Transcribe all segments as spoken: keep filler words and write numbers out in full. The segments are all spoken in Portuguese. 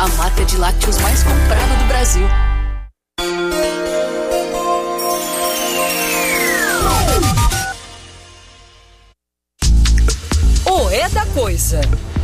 a marca de lácteos mais comprada do Brasil. O É da Coisa.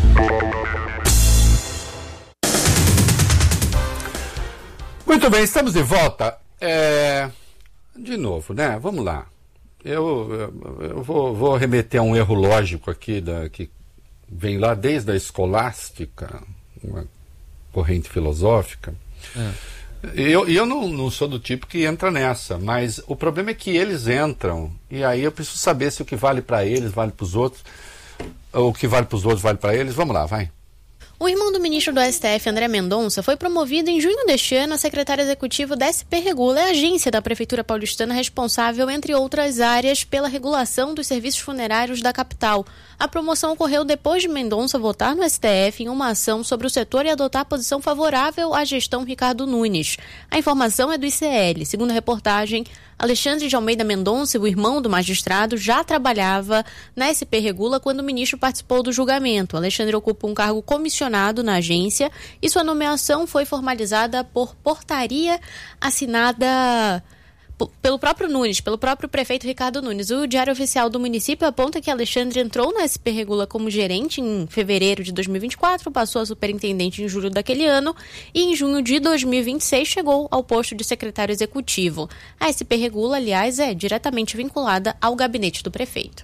Muito bem, estamos de volta. É... De novo, né? Vamos lá. Eu, eu, eu vou, vou remeter a um erro lógico aqui, da, que vem lá desde a escolástica, uma corrente filosófica. É. E eu, eu não, não sou do tipo que entra nessa, mas o problema é que eles entram, e aí eu preciso saber se o que vale para eles vale para os outros, ou o que vale para os outros vale para eles. Vamos lá, vai. O irmão do ministro do S T F, André Mendonça, foi promovido em junho deste ano a secretário executivo da S P Regula, a agência da Prefeitura paulistana responsável, entre outras áreas, pela regulação dos serviços funerários da capital. A promoção ocorreu depois de Mendonça votar no S T F em uma ação sobre o setor e adotar posição favorável à gestão Ricardo Nunes. A informação é do I C L. Segundo a reportagem, Alexandre de Almeida Mendonça, o irmão do magistrado, já trabalhava na S P Regula quando o ministro participou do julgamento. Alexandre ocupa um cargo comissionado na agência e sua nomeação foi formalizada por portaria assinada pelo próprio Nunes, pelo próprio prefeito Ricardo Nunes. O Diário Oficial do município aponta que Alexandre entrou na S P Regula como gerente em fevereiro de dois mil e vinte e quatro, passou a superintendente em julho daquele ano e em junho de dois mil e vinte e seis chegou ao posto de secretário executivo. A S P Regula, aliás, é diretamente vinculada ao gabinete do prefeito.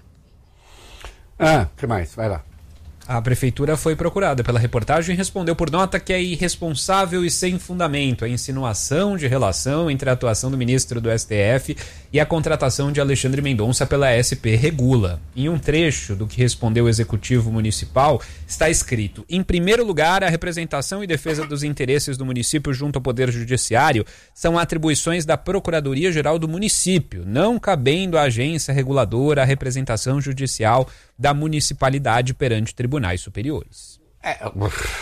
Ah, o que mais? Vai lá. A prefeitura foi procurada pela reportagem e respondeu por nota que é irresponsável e sem fundamento a insinuação de relação entre a atuação do ministro do S T F e a contratação de Alexandre Mendonça pela S P Regula. Em um trecho do que respondeu o Executivo Municipal, está escrito: em primeiro lugar, a representação e defesa dos interesses do município junto ao Poder Judiciário são atribuições da Procuradoria-Geral do município, não cabendo à agência reguladora a representação judicial da municipalidade perante tribunais superiores. É, eu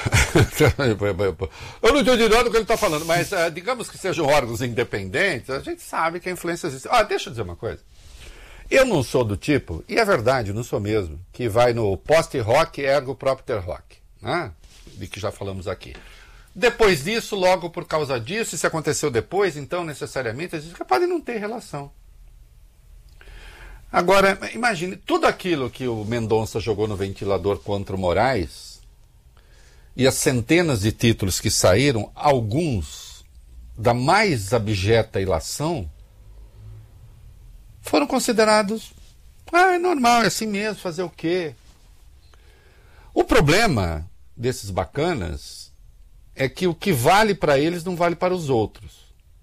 não entendi nada do que ele está falando, mas uh, digamos que sejam órgãos independentes, a gente sabe que a influência existe. Ah, deixa eu dizer uma coisa. Eu não sou do tipo, e é verdade, não sou mesmo, que vai no post-rock ergo propter rock, né? De que já falamos aqui. Depois disso, logo por causa disso, se aconteceu depois, então necessariamente, a gente pode não ter relação. Agora, imagine, tudo aquilo que o Mendonça jogou no ventilador contra o Moraes e as centenas de títulos que saíram, alguns da mais abjeta ilação, foram considerados, ah, é normal, é assim mesmo, fazer o quê? O problema desses bacanas é que o que vale para eles não vale para os outros,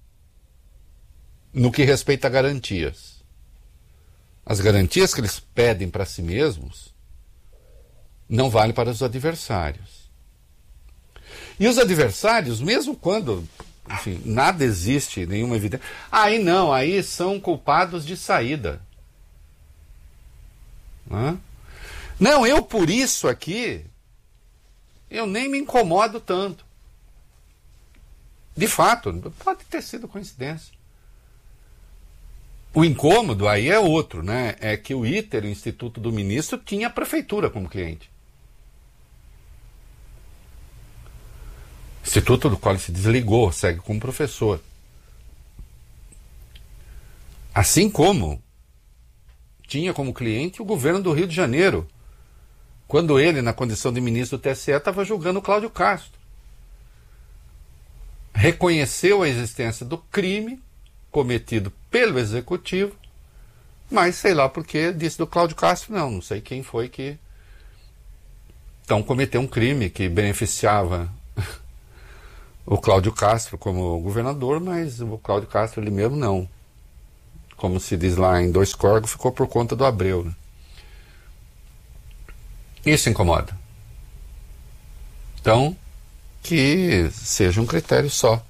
no que respeita a garantias. As garantias que eles pedem para si mesmos não valem para os adversários. E os adversários, mesmo quando, enfim, nada existe, nenhuma evidência, aí não, aí são culpados de saída. Hã? Não, eu por isso aqui, eu nem me incomodo tanto. De fato, pode ter sido coincidência. O incômodo aí é outro, né? É que o ITER, o Instituto do Ministro, tinha a prefeitura como cliente. Instituto do qual ele se desligou, segue como professor. Assim como tinha como cliente o governo do Rio de Janeiro, quando ele, na condição de ministro do T S E, estava julgando o Cláudio Castro. Reconheceu a existência do crime cometido pelo Executivo, mas sei lá porque disse do Cláudio Castro, não, não sei quem foi que então cometeu um crime que beneficiava o Cláudio Castro como governador, mas o Cláudio Castro ele mesmo não. Como se diz lá em Dois Córregos, ficou por conta do Abreu, né? Isso incomoda. Então, que seja um critério só.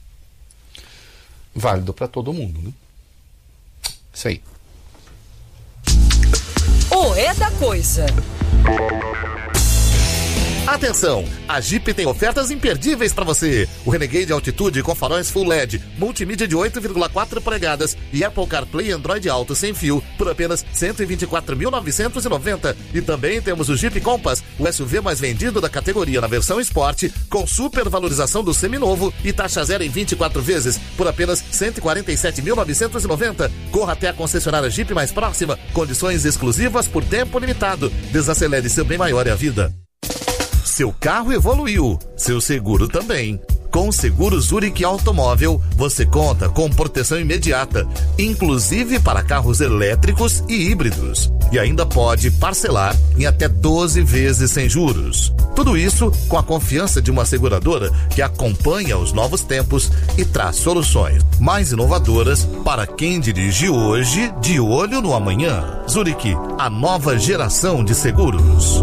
Válido para todo mundo, né? Isso aí. O É da Coisa. Atenção, a Jeep tem ofertas imperdíveis para você. O Renegade Altitude com faróis Full L E D, multimídia de oito vírgula quatro polegadas e Apple CarPlay Android Auto sem fio por apenas cento e vinte e quatro mil novecentos e noventa. E também temos o Jeep Compass, o S U V mais vendido da categoria na versão Sport, com super valorização do seminovo e taxa zero em vinte e quatro vezes por apenas cento e quarenta e sete mil novecentos e noventa. Corra até a concessionária Jeep mais próxima. Condições exclusivas por tempo limitado. Desacelere seu bem maior é a vida. Seu carro evoluiu, seu seguro também. Com o seguro Zurich Automóvel, você conta com proteção imediata, inclusive para carros elétricos e híbridos. E ainda pode parcelar em até doze vezes sem juros. Tudo isso com a confiança de uma seguradora que acompanha os novos tempos e traz soluções mais inovadoras para quem dirige hoje de olho no amanhã. Zurich, a nova geração de seguros.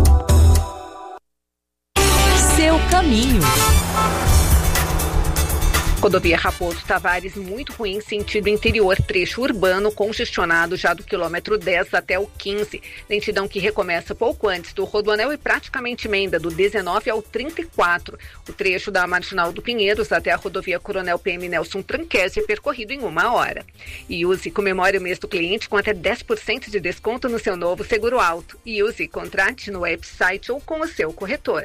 Seu caminho. Rodovia Raposo Tavares, muito ruim, sentido interior, trecho urbano, congestionado já do quilômetro dez até o quinze. Lentidão que recomeça pouco antes do Rodoanel e praticamente emenda do dezenove ao trinta e quatro. O trecho da Marginal do Pinheiros até a rodovia Coronel P M Nelson Tranquese é percorrido em uma hora. E use comemore o mês do cliente com até dez por cento de desconto no seu novo seguro auto. E use, contrate no website ou com o seu corretor.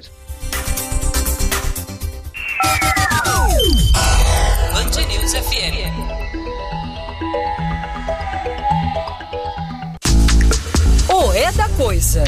Band News F M. O É da Coisa.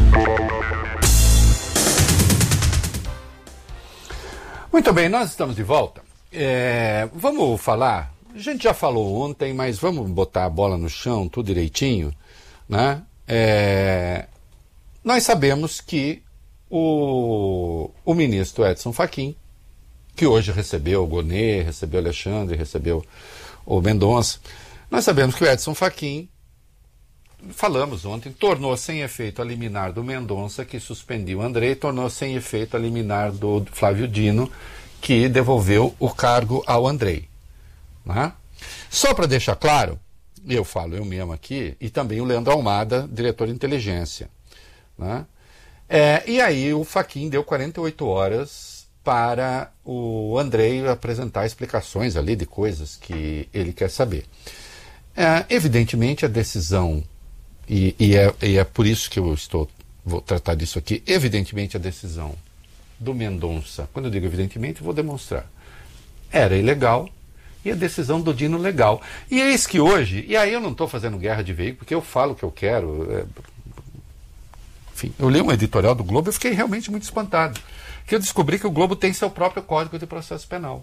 Muito bem, nós estamos de volta. É, vamos falar, a gente já falou ontem, mas vamos botar a bola no chão, tudo direitinho, né? É, nós sabemos que o, o ministro Edson Fachin, que hoje recebeu o Gonê, recebeu o Alexandre, recebeu o Mendonça. Nós sabemos que o Edson Fachin, falamos ontem, tornou sem efeito a liminar do Mendonça, que suspendiu o André, e tornou sem efeito a liminar do Flávio Dino, que devolveu o cargo ao André. Né? Só para deixar claro, eu falo eu mesmo aqui, e também o Leandro Almada, diretor de inteligência. Né? É, e aí o Fachin deu quarenta e oito horas para o Andrei apresentar explicações ali de coisas que ele quer saber. É, evidentemente a decisão, e, e, é, e é por isso que eu estou, vou tratar disso aqui, evidentemente a decisão do Mendonça, quando eu digo evidentemente, eu vou demonstrar, era ilegal, e a decisão do Dino legal. E eis que hoje, e aí eu não estou fazendo guerra de veículo, porque eu falo o que eu quero, é, enfim, eu li um editorial do Globo e fiquei realmente muito espantado, que eu descobri que o Globo tem seu próprio Código de Processo Penal.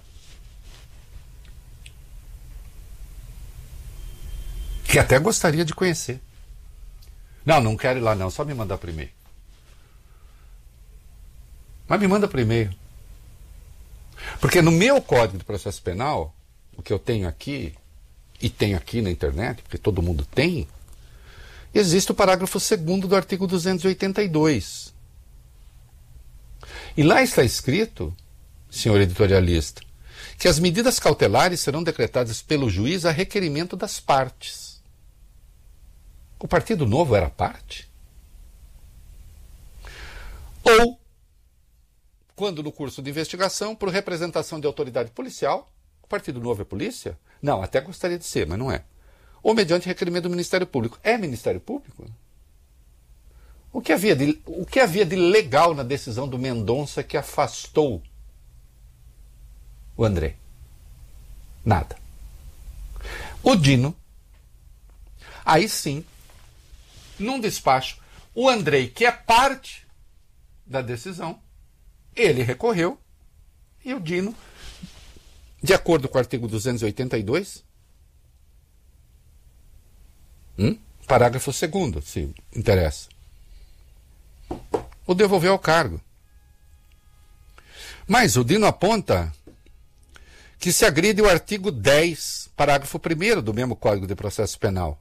Que até gostaria de conhecer. Não, não quero ir lá não, só me mandar por e-mail. Mas me manda por e-mail. Porque no meu Código de Processo Penal, o que eu tenho aqui, e tenho aqui na internet, porque todo mundo tem, existe o parágrafo segundo do artigo duzentos e oitenta e dois. E lá está escrito, senhor editorialista, que as medidas cautelares serão decretadas pelo juiz a requerimento das partes. O Partido Novo era parte? Ou, quando no curso de investigação, por representação de autoridade policial, o Partido Novo é polícia? Não, até gostaria de ser, mas não é. Ou mediante requerimento do Ministério Público. É Ministério Público? O que havia de, o que havia de legal na decisão do Mendonça que afastou o André? Nada. O Dino, aí sim, num despacho, o André, que é parte da decisão, ele recorreu, e o Dino, de acordo com o artigo duzentos e oitenta e dois, hum, parágrafo segundo, se interessa, o devolveu ao cargo. Mas o Dino aponta que se agride o artigo dez, parágrafo primeiro do mesmo Código de Processo Penal.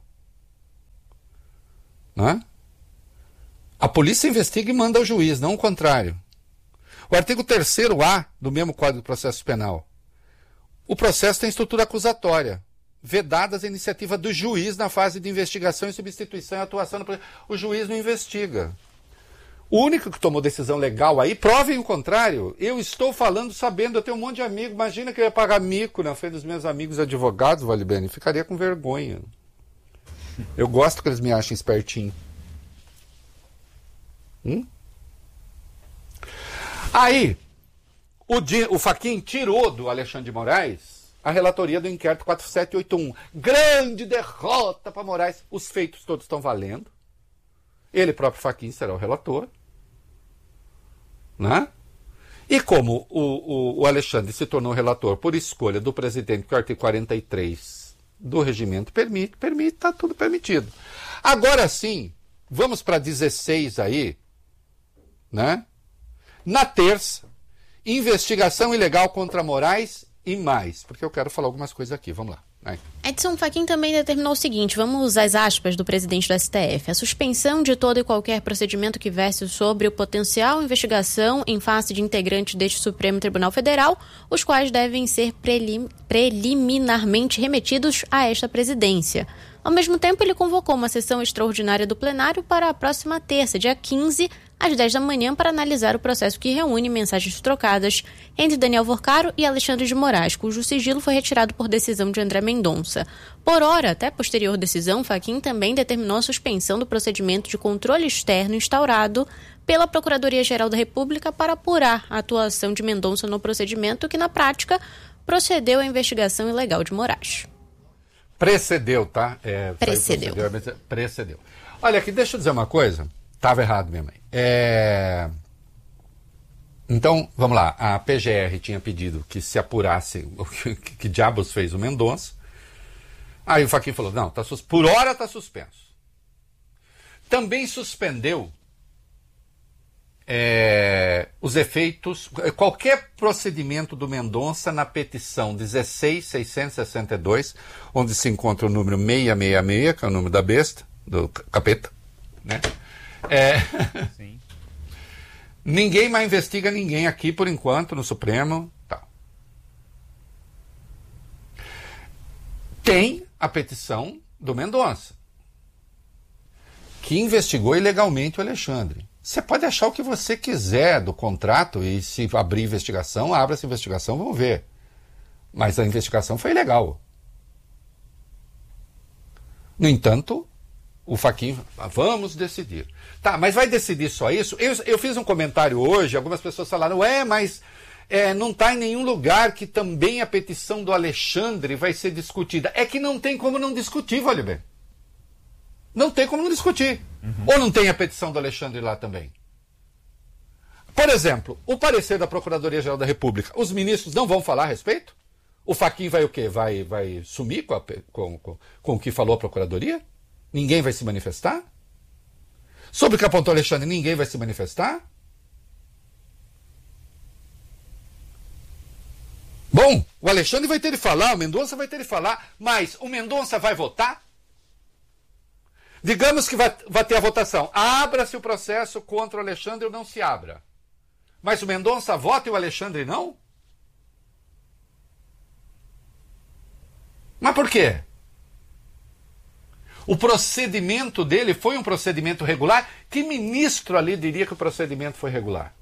Não é? A polícia investiga e manda ao juiz, não o contrário. O artigo terceiro A do mesmo Código de Processo Penal. O processo tem estrutura acusatória, vedadas a iniciativa do juiz na fase de investigação e substituição e atuação. No... O juiz não investiga. O único que tomou decisão legal aí, provem o contrário. Eu estou falando sabendo, eu tenho um monte de amigo. Imagina que eu ia pagar mico na frente dos meus amigos advogados, Valibene. Ficaria com vergonha. Eu gosto que eles me achem espertinho. Hum? Aí, o, o Fachin tirou do Alexandre de Moraes a relatoria do inquérito quatro sete oito um. Grande derrota para Moraes. Os feitos todos estão valendo. Ele próprio, Fachin, será o relator. Né? E como o, o, o Alexandre se tornou relator por escolha do presidente, que o artigo quarenta e três do regimento permite, permite, está tudo permitido. Agora sim, vamos para dezesseis aí, né? Na terça, investigação ilegal contra Moraes e mais, porque eu quero falar algumas coisas aqui, vamos lá. Vai. Edson Fachin também determinou o seguinte, vamos às aspas do presidente do S T F, a suspensão de todo e qualquer procedimento que verse sobre o potencial investigação em face de integrantes deste Supremo Tribunal Federal, os quais devem ser prelim- preliminarmente remetidos a esta presidência. Ao mesmo tempo, ele convocou uma sessão extraordinária do plenário para a próxima terça, dia quinze, às dez da manhã, para analisar o processo que reúne mensagens trocadas entre Daniel Vorcaro e Alexandre de Moraes, cujo sigilo foi retirado por decisão de André Mendonça. Por hora, até posterior decisão, Fachin também determinou a suspensão do procedimento de controle externo instaurado pela Procuradoria-Geral da República para apurar a atuação de Mendonça no procedimento que, na prática, procedeu à investigação ilegal de Moraes. Precedeu, tá? É, Precedeu. Precedeu. Precedeu. Olha aqui, deixa eu dizer uma coisa. Estava errado, minha mãe. É... Então, vamos lá. A P G R tinha pedido que se apurasse o que, que diabos fez o Mendonça. Aí o Fachin falou, não, tá sus... por hora está suspenso. Também suspendeu é, os efeitos, qualquer procedimento do Mendonça na petição dezesseis mil seiscentos e sessenta e dois, onde se encontra o número seiscentos e sessenta e seis, que é o número da besta, do capeta, né? É... Sim. Ninguém mais investiga ninguém aqui por enquanto no Supremo. Tá. Tem a petição do Mendonça, que investigou ilegalmente o Alexandre. Você pode achar o que você quiser do contrato e se abrir investigação, abra essa investigação, vamos ver. Mas a investigação foi ilegal. No entanto, o Fachin, vamos decidir. Tá, mas vai decidir só isso? Eu, eu fiz um comentário hoje, algumas pessoas falaram, é, mas é, não está em nenhum lugar que também a petição do Alexandre vai ser discutida. É que não tem como não discutir, vale bem. Não tem como não discutir. Uhum. Ou não tem a petição do Alexandre lá também? Por exemplo, o parecer da Procuradoria-Geral da República, os ministros não vão falar a respeito? O Fachin vai o quê? Vai, vai sumir com, a, com, com, com o que falou a Procuradoria? Ninguém vai se manifestar? Sobre o que apontou Alexandre, ninguém vai se manifestar? Bom, o Alexandre vai ter de falar, o Mendonça vai ter de falar, mas o Mendonça vai votar? Digamos que vai, vai ter a votação. Abra-se o processo contra o Alexandre ou não se abra. Mas o Mendonça vota e o Alexandre não? Mas por quê? O procedimento dele foi um procedimento regular? Que ministro ali diria que o procedimento foi regular?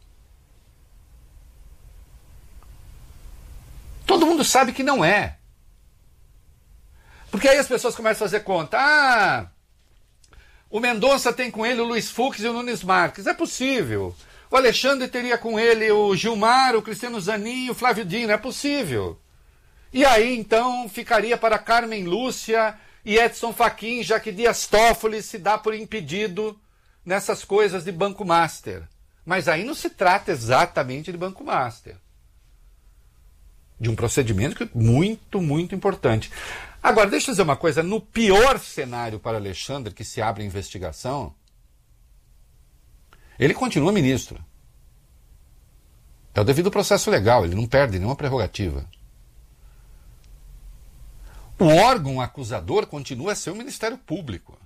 Todo mundo sabe que não é. Porque aí as pessoas começam a fazer conta. Ah, o Mendonça tem com ele o Luiz Fux e o Nunes Marques. É possível. O Alexandre teria com ele o Gilmar, o Cristiano Zanin e o Flávio Dino. É possível. E aí, então, ficaria para Carmen Lúcia e Edson Fachin, já que Dias Toffoli se dá por impedido nessas coisas de Banco Master. Mas aí não se trata exatamente de Banco Master. De um procedimento muito, muito importante. Agora, deixa eu dizer uma coisa. No pior cenário para Alexandre, que se abre a investigação, ele continua ministro. É o devido processo legal, ele não perde nenhuma prerrogativa. O órgão acusador continua a ser o Ministério Público.